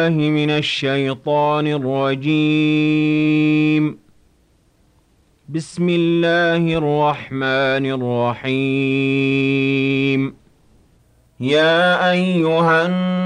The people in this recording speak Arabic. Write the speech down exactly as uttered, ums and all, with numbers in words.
من الشيطان الرجيم. بسم الله الرحمن الرحيم. يا أيها الناس